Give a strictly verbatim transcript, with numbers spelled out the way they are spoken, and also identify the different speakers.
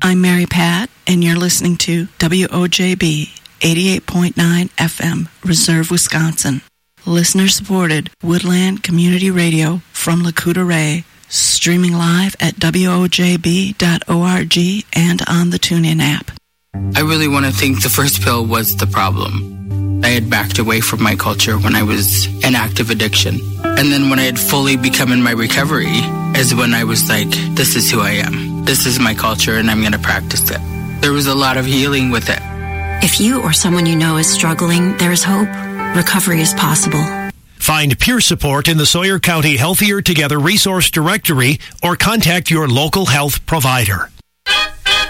Speaker 1: I'm Mary Pat, and you're listening to W O J B eighty-eight point nine F M, Reserve, Wisconsin. Listener-supported Woodland Community Radio from Lakuta Ray, streaming live at W O J B dot org and on the TuneIn app.
Speaker 2: I really want to think the first pill was the problem. I had backed away from my culture when I was in active addiction. And then when I had fully become in my recovery is when I was like, this is who I am. This is my culture, and I'm going to practice it. There was a lot of healing with it.
Speaker 3: If you or someone you know is struggling, there is hope. Recovery is possible.
Speaker 4: Find peer support in the Sawyer County Healthier Together Resource Directory or contact your local health provider.